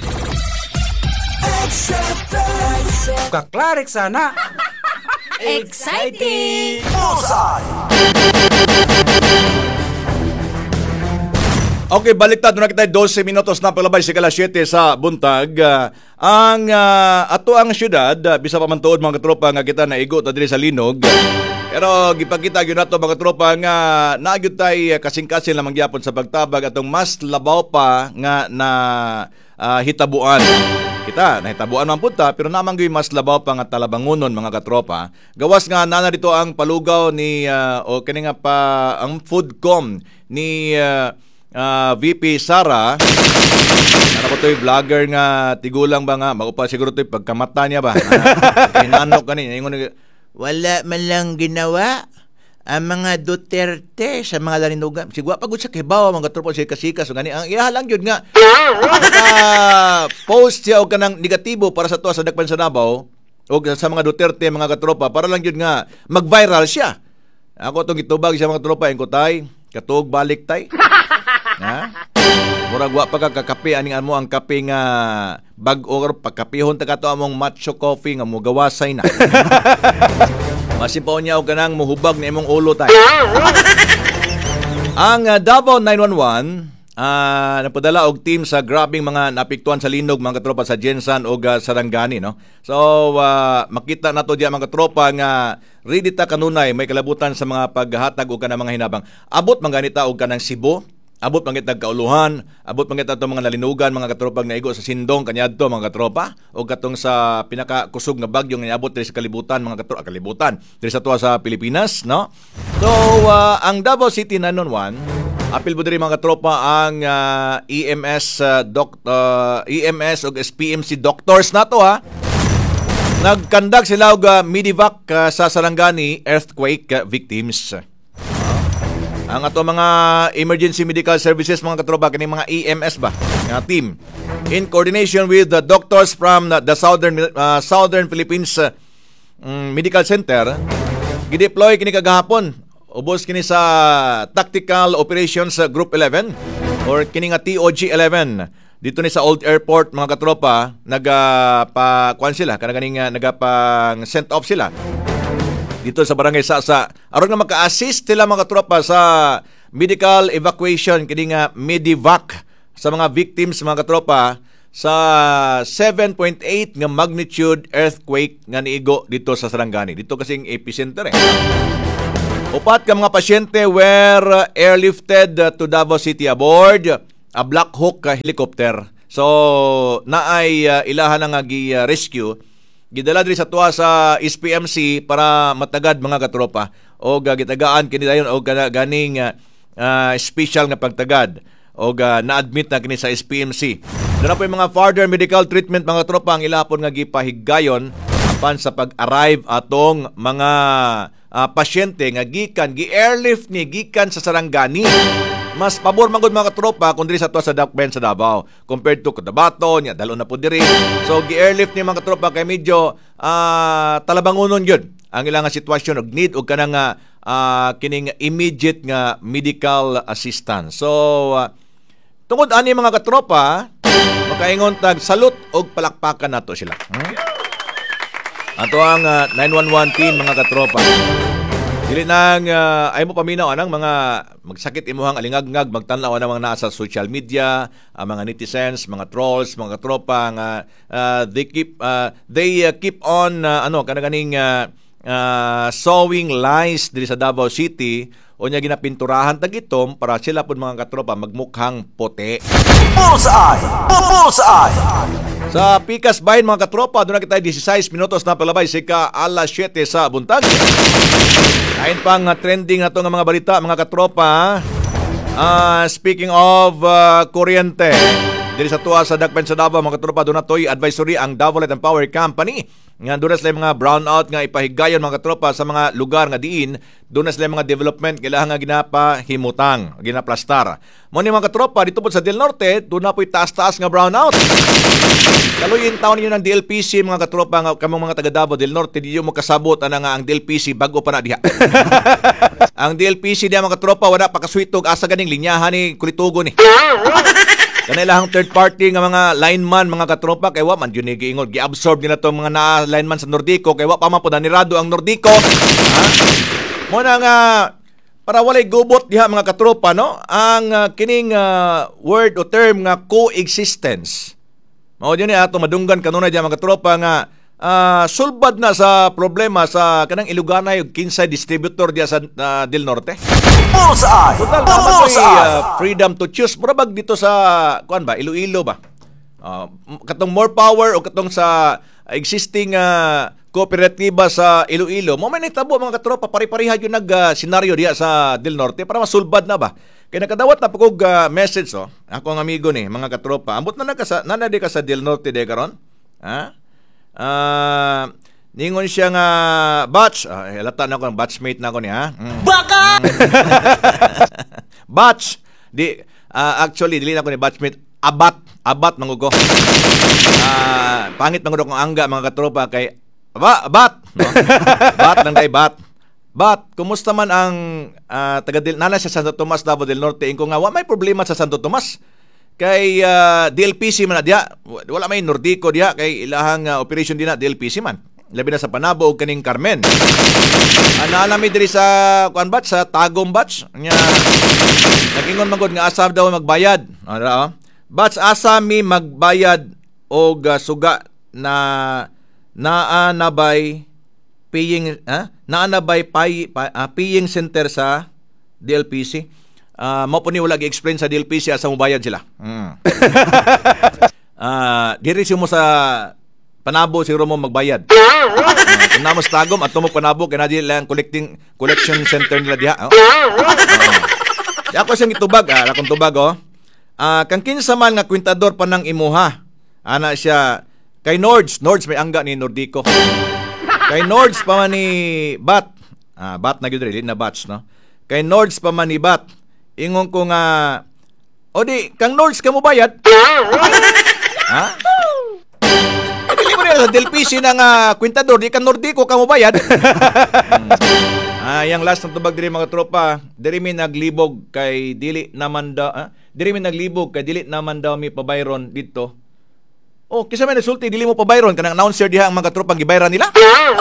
Kaklarek sana. Exciting! Bullseye. Okay, baliktad na kita twelve minutos na palabay sa alas siyete sa buntag. Uh, ang uh, ato ang syudad, uh, bisa pa man tuod mga katropa nga kita naigo ta diri sa linog. Pero gipakita gyud nato mga katropa nga naagyo tay kasing-kasing lamang gyapon sa pagtabag atong mas labaw pa nga na uh, hitabuan. Kita nahitabuan man punta pero namang gyud mas labaw pa nga talabangunon mga katropa. Gawas nga nana dito ang palugaw ni uh, o kini nga pa ang Foodcom ni uh, uh, V P Sara. Ano ba to'y vlogger nga tigulang ba nga magupa siguro to'y pagkamata niya ba? Kinanok kanina ingon wala man lang ginawa ang mga Duterte sa mga lalinugan. Sigwa pagod sa kibaw mga katropa siya kasika so gani ang ihalang yun nga post siya og kanang negatibo para sa tuwa sa dakpan sa Davao o sa mga Duterte mga katropa para lang yun nga mag-viral siya. Ako tong gitubag siya mga katropa ingko tay katug balik tay. Ha? Murag wa pa ka kakape aning mo ang kape nga bag-o pagkapihon ta kato among macho coffee nga mugawasay na. Masimpaw niya og kanang muhubag na imong ulo tay. Ang uh, Davao nine one one uh, napadala og team sa grabing mga napiktuan sa linog mga katropa sa Jensan o uh, Sarangani no. So uh, makita nato diya mga katropa nga ready ta kanunay may kalabutan sa mga paghatag og kanang mga hinabang. Abot man ganita og kanang Cebu. Abot pangitag kauluhan, abot pangitag itong mga nalinugan, mga katropag naigo sa Sindong, kanyadto mga katropa, o katong sa pinakakusog na bagyo nga abot diri sa kalibutan, mga katropa, kalibutan, diri sa tuwa sa Pilipinas, no? So, uh, ang Davao City nine one one, apil po diri mga katropa ang uh, E M S, uh, doc, uh, E M S o S P M C doctors na to, ha? Nagkandag sila og uh, Medivac uh, sa Sarangani earthquake uh, victims. Ang ato mga emergency medical services mga katropa kini mga E M S ba nga team in coordination with the doctors from the, the southern uh, southern Philippines uh, um, Medical Center gideploy kini kagahapon ubos kini sa Tactical Operations uh, Group eleven or kini nga T O G eleven dito ni sa Old Airport mga katropa naga pa kuan sila kana ganing uh, naga pang sent off sila dito sa barangay Sasa aron nga maka-assist sila mga katropa sa medical evacuation kini nga Medivac sa mga victims mga katropa sa seven point eight nga magnitude earthquake nga niigo dito sa Sarangani. Dito kasing epicenter eh. Upat ka mga pasyente were airlifted to Davao City aboard a Black Hawk helicopter. So naay uh, ilahan nga gi-rescue gidala diri sa tuwa sa S P M C para matagad mga katropa o gitagaan kini dayon og ganing uh, special nga pagtagad o uh, na-admit na kini sa S P M C. Doon po yung mga further medical treatment mga tropa ang ilapon nga gipahigayon apan sa pag-arrive atong mga uh, pasyente nga gikan gi-airlift ni gikan sa Sarangani. Mas pabor man gud mga katropa kung diri sa tuwa sa Dakben sa Davao compared to Cotabato nya dalo na po diri. So gi-airlift ni mga katropa kay medyo uh, talabangonon gyud ang ilang sitwasyon og need og kanang uh, kining immediate nga medical assistance. So uh, tungod ani mga katropa makaingon tag salute og palakpakan nato sila. Hmm? Ato ang uh, nine one one team mga katropa. Dili nang uh, ay mo paminaw anang mga magsakit imuhang alingagngag magtan-aw ang mga naa sa social media, ang uh, mga netizens, mga trolls, mga tropa nga uh, they keep uh, they uh, keep on uh, ano kanaganing uh, uh, sowing lies diri sa Davao City o nya ginapinturahan tagitom para sila pud mga katropa magmukhang puti. Bullseye! Bullseye! Sa Pikas Bayan mga katropa, doon na kita sixteen minutos na palabay sika alas siyete sa buntag. Kain pang uh, trending na ito ng mga balita mga katropa. Uh, speaking of uh, kuryente, diri sa tuwa sa Dakpen sa Davao mga katropa, doon na to'y advisory ang Davao Light and Power Company. Nga doon na sila mga brownout nga ipahigayon mga katropa sa mga lugar nga diin. Doon na sila mga development kailangan nga ginapahimutang, ginaplastar. Muna mga katropa, dito po sa Del Norte, doon na po'y taas-taas nga brownout. Kaluyin taon niyo ng D L P C mga katropa nga kamong mga taga Davao del Norte di mo kasabot ana nga ang D L P C bago pa na diha. Ang D L P C diha mga katropa wala pa kaswitog asa ganing linyahan ni kulitugo ni. Kanilahang third party nga mga lineman mga katropa kay wa man yun giingon gi-absorb nila tong mga na lineman sa Nordico kay wa pa man pud nirado ang Nordico. Ha? Mo na nga para walay gubot diha mga katropa no ang uh, kining uh, word o term nga coexistence. Mao dinhi ato madunggan kanunay diha mga tropa nga uh, sulbad na sa problema sa kanang Iluganay ug kinsay distributor diha sa uh, Del Norte. Bullseye! Total naman uh, freedom to choose. Murabag dito sa kuan ba Iloilo ba? Uh, katong more power o katong sa existing uh, kooperatiba sa Iloilo, mo may nitabo mga katropa, pare-pareha yung nag-senaryo uh, diya sa Del Norte para masulbad na ba. Kaya nakadawat na pagkog uh, message, oh, ako ang amigo ni, mga katropa. Ambot na nagkasa, nanadi ka sa Del Norte de karon? Ha? Ah... Uh, Ningon siya nga batch. Ah, halata na ako ng batchmate na ako niya. Mm. Baka! Batch. Di, uh, actually, dili na ako ni batchmate. Abat. Abat, mangugo. Uh, pangit mangugo kong angga, mga katropa, kay Aba, bat. No? Bat lang kay bat. Bat, kumusta man ang uh, taga Del, nana sa Santo Tomas, Davao del Norte. Inko nga, wa may problema sa Santo Tomas. Kay uh, D L P C man na diya. Wala may Nordico diya. Kay ilahang uh, operation din na D L P C man. Labi na sa Panabo o kaning Carmen. Analami diri sa kuan batch, sa Tagum batch. Nya nagingon magod nga asa daw magbayad. Ano oh? Batch asa mi magbayad og uh, suga na naa nabay paying ha? Naa nabay pay, pay, uh, paying center sa D L P C. Uh, mo po ni wala gi-explain sa D L P C asa mo bayad sila. Mm. uh, diri mo sa Panabo siguro mo magbayad. Uh, kung namos Tagum at mo Panabo kaya na lang collecting collection center nila diha. Oh. Uh, ako siyang itubag, ah, akong tubag oh. Uh, kang kinsa man nga kwintador pa ng imuha. Ana siya kay Nords, Nords may angga ni Nordico. Kay Nords pa man ni Bat. Ah, Bat na gyud dili na batch no. Kay Nords pa man ni Bat. Ingon ko nga o di kang Nords ka mo bayad? Ha? Dili mo rin sa Del P C ng uh, kwintador, di ka Nordico ka mo bayad. hmm. Ah, yang last ng tubag diri mga tropa, diri mi naglibog kay dili naman daw, ah? Diri mi naglibog kay dili naman daw mi pabayron dito. Oh, kisa man nasulti dili mo pabayron kanang announcer diha ang mga tropa gibayran nila.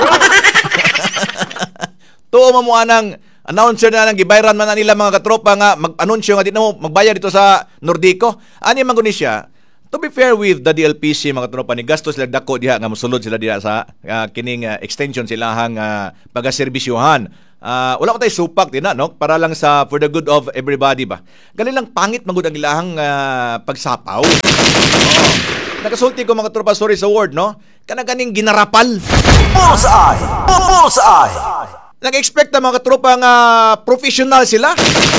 Tuo mo mo anang announcer na nang gibayran man na nila mga katropa nga mag-anunsyo nga di na mo magbayad dito sa Nordico. Ani man guni siya. To be fair with the D L P C mga tropa ni gastos sila dako diha nga mosulod sila diha sa uh, kining uh, extension silahang uh, pagaserbisyohan. Uh, wala ko tayo supak din na no para lang sa for the good of everybody ba. Gali lang pangit magud ang ilahang uh, pagsapaw. Oh. Nakasulti ko mga tropa sorry sa word no. Kana ganing ginarapal. Bullseye! Bullseye! Nag-expect na mga tropa nga professional sila.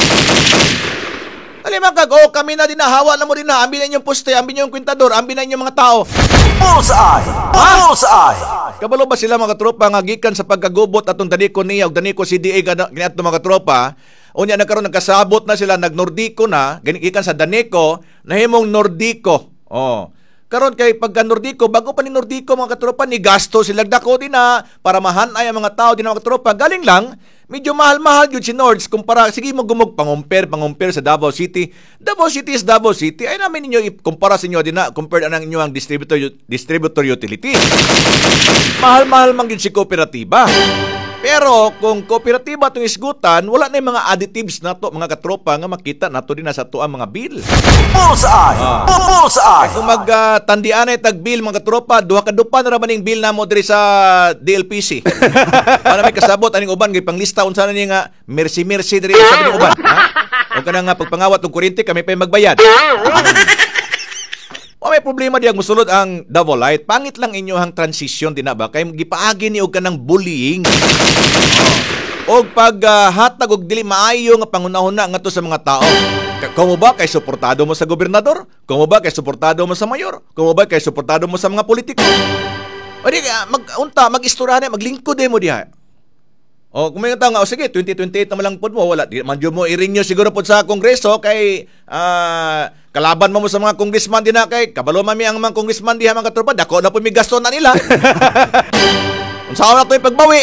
Alam kag, oh, kami na din na, hawa na mo din na, ambil na inyong poste, ambil na inyong kwintador, ambil na inyong mga tao. Bullseye! Bullseye! Kabalo ba sila mga tropa nga gikan sa pagkagubot atong daniko niya o daniko C D A ganito mga tropa, o niya nagkaroon nagkasabot na sila, nag-Nordico na, gikan sa daniko, nahimong Nordico. Oh. Karon kay pagka Nordico, bago pa ni Nordico mga katropa, ni gasto sila dako din na para mahanay ang mga tao din mga katropa. Galing lang, medyo mahal-mahal yun si Nords kumpara, sige mo gumog pangumpir, pangumpir sa Davao City. Davao City is Davao City. Ay namin ninyo ikumpara sa inyo din na compared anang inyo ang distributor, distributor utility. Mahal-mahal man yun si kooperatiba. Pero kung kooperatiba itong isgutan, wala na yung mga additives na to, mga katropa nga makita na to din na sa to ang mga bill. Bullseye! Ah. Bullseye! Kung magtandian uh, ay tag-bill, mga katropa, duha ka dupa na raman yung bill na mo diri sa D L P C. Para may kasabot, aning uban, kay panglista, unsa na niya nga, mercy-mercy diri sa aning uban. Ha? O ka na nga, pagpangawat ng kuryente, kami pa yung magbayad. O may problema diyan musulod ang Davao Light. Pangit lang inyo ang transition din na ba? Kay gipaagi ni og kanang bullying. Oh. Og pag uh, hatag og dili maayo nga pangunahuna ngadto sa mga tao. Kung ba kay suportado mo sa gobernador? Kung ba kay suportado mo sa mayor? Kung ba kay suportado mo sa mga politiko? O di mag-unta, mag-istorya na, maglingkod mo diha. O kung may tao nga, o sige, twenty twenty-eight naman lang po mo, wala. Di man mo i-renew siguro po sa Kongreso kay uh, kalaban mo mo sa mga congressman din na kay kabalo mami ang mga congressman diha mga katropa, dako na po may gasto na nila. Unsa na to yung pagbawi?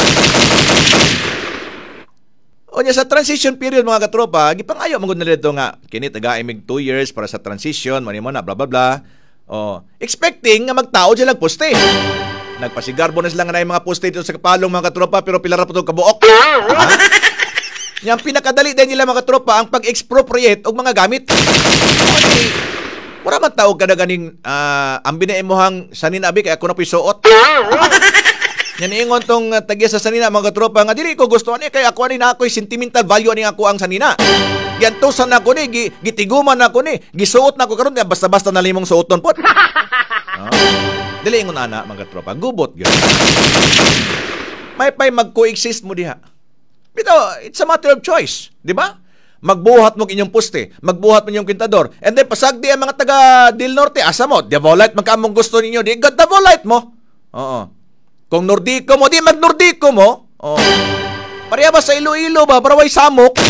O niya sa transition period mga katropa, gipangayo magud na dito nga kini taga-imig two years para sa transition, mani mo na bla bla bla. O expecting nga magtao sila poste. Nagpasigarbo na sila nga na yung mga poste dito sa kapalong mga katropa pero pila ra po itong kabuok. Ha? Yang pinakadali din nila mga katropa ang pag-expropriate og mga gamit. Okay. Wala man tao kada ganing uh, ang binaimuhang sanina abi kay ako na pisuot. Yan ingon tong uh, tagya sa sanina mga katropa nga dili ko gusto ani kay ako ani na ako'y sentimental value ani ako ang sanina. Giantusan na ko ni, gi, gitiguman na ko ni, gisuot na ko karon basta-basta na limong suoton po. Oh. Dili ingon ana mga tropa, gubot gyud. May pay mag-coexist mo diha. Bito, it's a matter of choice, di ba? Magbuhat mo inyong poste, magbuhat mo inyong kwintador, and then pasagdi ang mga taga Del Norte, asa mo, Davolite magkamong gusto ninyo, di God Davolite mo. Oo. Kung Nordico mo, di mag-Nordico mo. Oo. Pareha ba sa Iloilo ba, para way samok?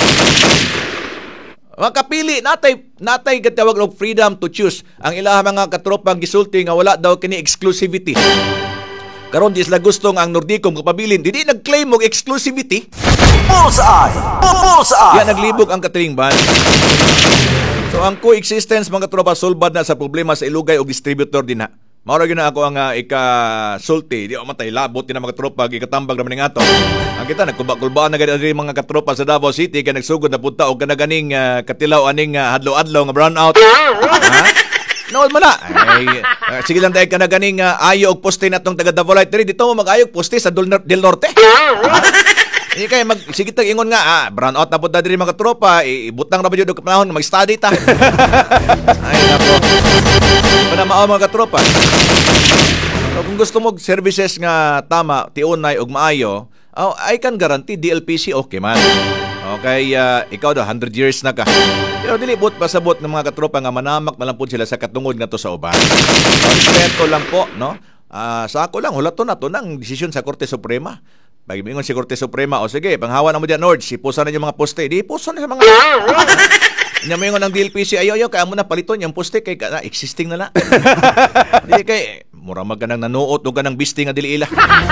Makapili, natay, natay gatawag og freedom to choose. Ang ilaha mga katropang gisulti nga wala daw kini exclusivity. Karon di sila gustong ang Nordico kapabilin, di di nag-claim og exclusivity. Bullseye! Bullseye! Yan naglibog ang katilingban. So ang coexistence mga tropa sulbad na sa problema sa ilugay o distributor din na. Maura yun na ako ang uh, ika-sulti. Di ako matay labot din ang mga katropa ikatambag naman ng ato. Ang kita nagkulba-kulbaan na ganyan mga katropa sa Davao City kaya nagsugod na punta o kanaganing uh, katilaw aning uh, hadlo-adlaw nga brownout. Ha? Nool mo na. Ay, uh, sige lang dahil ka na ganing uh, ayo og poste na itong taga Davolite. Dito mo mag-ayog poste sa Del Norte. Hindi kayo mag, sige tag ingon nga, ah, brown out na po dali mga tropa, ibutang na ba yun ng panahon, mag-study ta. Ay, nako. Hindi pa na mao mga tropa. So, kung gusto mo services nga tama, tiunay og maayo, oh, I can guarantee D L P C okay man. Okay, uh, ikaw daw, one hundred years na ka. Pero dilibot pasabot ng mga katropa nga manamak na lang po sila sa katungod nga to sa uban. So, respeto lang po, no? Uh, sa ako lang, hulato na to ng desisyon sa Korte Suprema. Pag mingon si Korte Suprema, o sige, panghawa na mo dyan, Nord, sipusan na yung mga poste. Di, pusan na sa mga... Inya mo yung ng D L P C, ayaw, ayaw, kaya mo na paliton yung poste kay na, existing na na. Di kay, mura mag ka nang nanuot o ka ng bisti nga dili ila.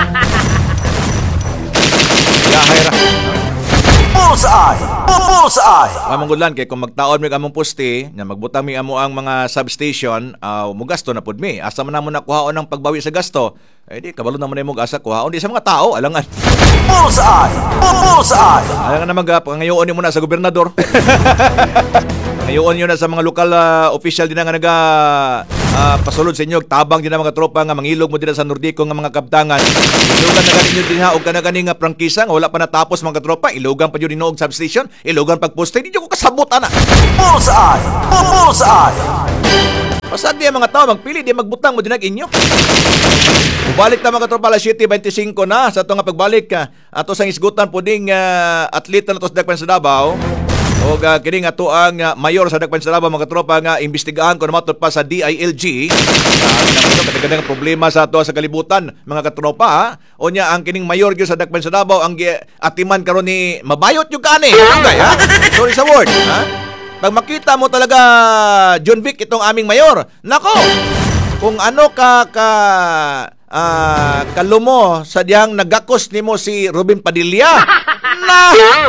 Yahay ra. Bullseye! Bullseye! Among gudlan kay kung magtaon mi among poste, nga magbutang mi amo ang mga substation, uh, mo gasto na pud mi. Asa man namo nakuhaon ang pagbawi sa gasto? Eh di kabalo naman mo asa kuhaon di sa mga tao, alangan. Bullseye! Bullseye! Alangan na mag pangayoon mo na sa gobernador. Ngayon yun na sa mga lokal uh, official din nga naga uh, pasulod sa inyo, tabang din na mga tropa nga mangilog mo din sa Nordico nga mga kabtangan. Ilugan na ganin nyo din ha, o ka na ganin nga prangkisa nga wala pa natapos mga tropa, ilugan pa yun din og substation, ilugan pagposte, hindi nyo ko kasabot ana. Bullseye! Bullseye! Pasag di ang mga tao, magpili, di magbutang mo din ang inyo. Balik na mga tropa, alas siyete twenty-five na, sa ito nga pagbalik, uh, ato sang isgutan po ding uh, atleta na to sa Dakpan sa Davao. O uh, kining ato ang uh, mayor sa Dakpan sa Davao mga tropa nga imbestigahan ko na matod pa sa D I L G. Uh, Kadagandang problema sa ato sa kalibutan mga katropa ha. O nya ang kining mayor gyud sa Dakpan sa Davao ang uh, atiman karon ni mabayot yung kani. Okay ha. Sorry sa word ha. Pag makita mo talaga John Vic itong aming mayor, nako. Kung ano ka ka uh, kalumo sa diyang nagakos nimo si Ruben Padilla. Na.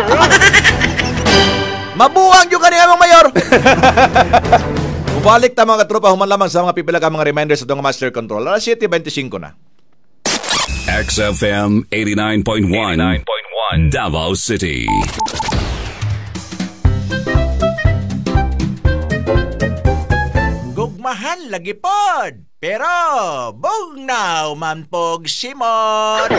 Mabuang yung kanina mga mayor. Bubalik ta mga katropa, human lamang sa mga pipila ka mga reminders sa itong master control. Alas siyete twenty-five na. X F M eighty-nine point one Davao City. Gugmahan lagi pod. Pero bugnaw man pog simon.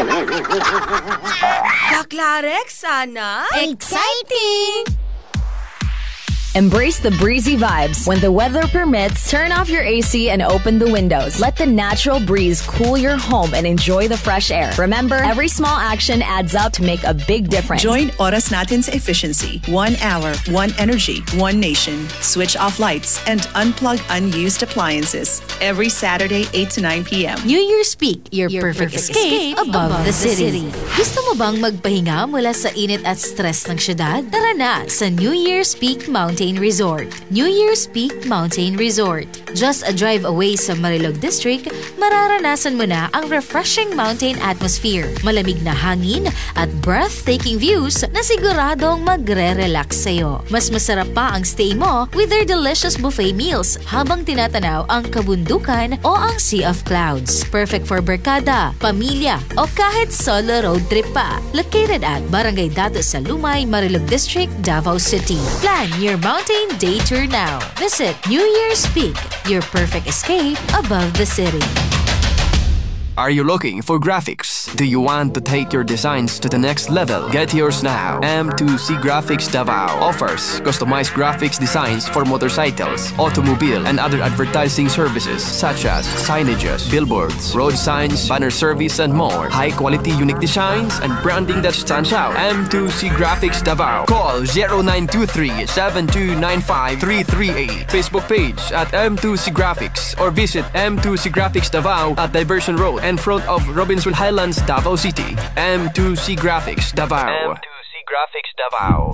Kaklarek sana. Exciting! Embrace the breezy vibes. When the weather permits, turn off your A C and open the windows. Let the natural breeze cool your home and enjoy the fresh air. Remember, every small action adds up to make a big difference. Join Oras Natin's efficiency. One hour, one energy, one nation. Switch off lights and unplug unused appliances. Every Saturday, eight to nine p.m. New Year's Peak, your, your perfect, perfect escape, escape above, above the, city. the city. Gusto mo bang magpahinga mula sa init at stress ng syudad? Tara na sa New Year's Peak Mountain Resort. New Year's Peak Mountain Resort. Just a drive away sa Marilog District, mararanasan mo na ang refreshing mountain atmosphere, malamig na hangin at breathtaking views na siguradong magre-relax sa'yo. Mas masarap pa ang stay mo with their delicious buffet meals habang tinatanaw ang kabundukan o ang Sea of Clouds. Perfect for barkada, pamilya o kahit solo road trip pa. Located at Barangay Datos sa Lumay, Marilog District, Davao City. Plan your mountain day tour now. Visit New Year's Peak, your perfect escape above the city. Are you looking for graphics? Do you want to take your designs to the next level? Get yours now. M two C Graphics Davao offers customized graphics designs for motorcycles, automobile, and other advertising services such as signages, billboards, road signs, banner service, and more. High-quality unique designs and branding that stands out. M two C Graphics Davao. Call zero nine two three, seven two nine five, three three eight. Facebook page at M two C Graphics or visit M two C Graphics Davao at Diversion Road in front of Robinsonville Highlands, Davao City. M two C Graphics Davao. M two C Graphics Davao.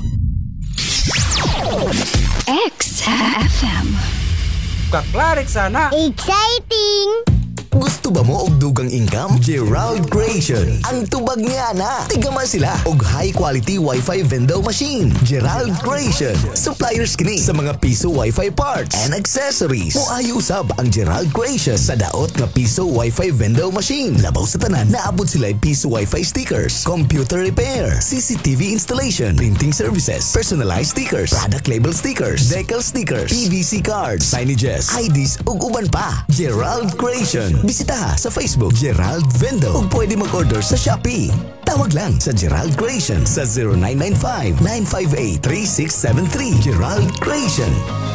X F M. Kaklarik sana. Exciting! Gusto ba mo og dugang income? Gerald Creation. Ang tubag niya na. Tigaman sila og high quality Wi-Fi vendor machine. Gerald Creation. Suppliers kini sa mga piso Wi-Fi parts and accessories. Moayo usab ang Gerald Creation sa daot nga piso Wi-Fi vendor machine. Labaw sa tanan, naabot sila piso Wi-Fi stickers, computer repair, C C T V installation, printing services, personalized stickers, product label stickers, decal stickers, P V C cards, signages, I Ds ug uban pa. Gerald Creation. Bisita sa Facebook Gerald Vendo ug pwede mag-order sa Shopee. Tawag lang sa Gerald Creation sa zero nine nine five, nine five eight, three six seven three. Gerald Creation.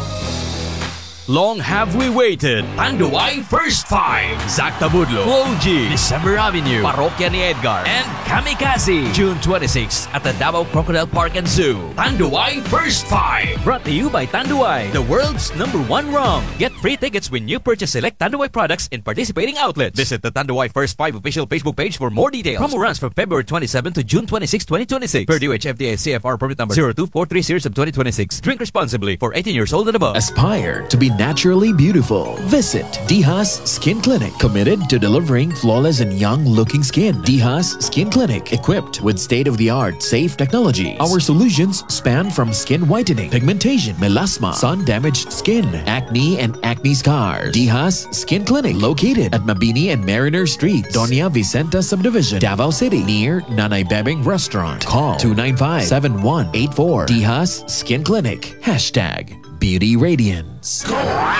Long have we waited. Tanduay First Five. Zac Tabudlo, Flo G, December Avenue, Parokya ni Edgar, and Kamikaze. June twenty-sixth at the Davao Crocodile Park and Zoo. Tanduay First Five. Brought to you by Tanduay, the world's number one rum. Get free tickets when you purchase select Tanduay products in participating outlets. Visit the Tanduay First Five official Facebook page for more details. Promo runs from February twenty-seventh to June twenty-sixth, twenty twenty-six. Per D O H F D A C F R permit number zero two four three series of twenty twenty-six. Drink responsibly for eighteen years old and above. Aspire to be naturally beautiful. Visit Dihas Skin Clinic, committed to delivering flawless and young-looking skin. Dihas Skin Clinic, equipped with state-of-the-art safe technologies. Our solutions span from skin whitening, pigmentation, melasma, sun-damaged skin, acne, and acne scars. Dihas Skin Clinic, located at Mabini and Mariner Street, Doña Vicenta Subdivision, Davao City, near Nanay Bebeng Restaurant. Call two nine five, seven one eight four. Dihas Skin Clinic. Hashtag Beauty Radiance.